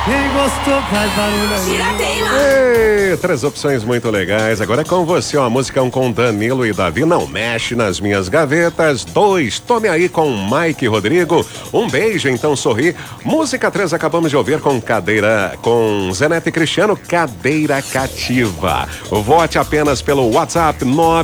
Quem gostou faz barulho aí. Ei, 3 opções muito legais. Agora é com você, uma música com Danilo e Davi. Não mexe nas minhas gavetas. 2, tome aí com Mike e Rodrigo. Um beijo, então sorri. Música 3, acabamos de ouvir com Zeneto e Cristiano, Cadeira Cativa. Vote apenas pelo WhatsApp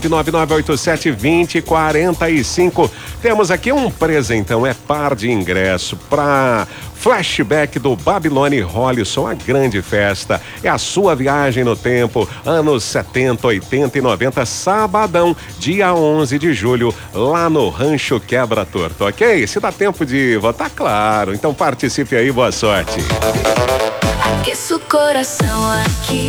999872045. Temos aqui um presentão, é par de ingresso para Flashback do Babilônia Hollisson, a grande festa. É a sua viagem no tempo, anos 70, 80 e 90, sabadão, dia 11 de julho, lá no Rancho Quebra Torto, ok? Se dá tempo de votar, claro. Então participe aí, boa sorte. Aqueço o coração aqui.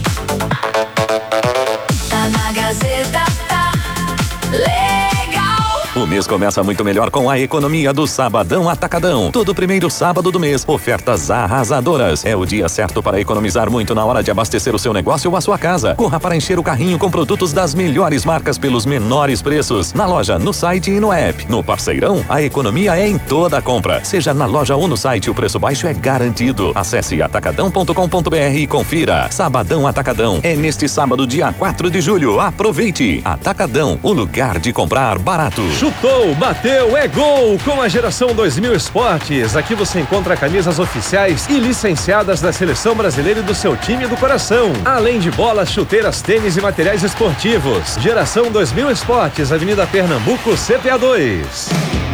Tá na Gazeta, tá legal. O mês começa muito melhor com a economia do Sabadão Atacadão. Todo primeiro sábado do mês, ofertas arrasadoras. É o dia certo para economizar muito na hora de abastecer o seu negócio ou a sua casa. Corra para encher o carrinho com produtos das melhores marcas pelos menores preços. Na loja, no site e no app. No Parceirão, a economia é em toda a compra. Seja na loja ou no site, o preço baixo é garantido. Acesse atacadão.com.br e confira. Sabadão Atacadão. É neste sábado, dia 4 de julho. Aproveite. Atacadão, o lugar de comprar barato. Chutou, bateu, é gol! Com a Geração 2000 Esportes, aqui você encontra camisas oficiais e licenciadas da Seleção Brasileira e do seu time do coração. Além de bolas, chuteiras, tênis e materiais esportivos. Geração 2000 Esportes, Avenida Pernambuco, CPA 2.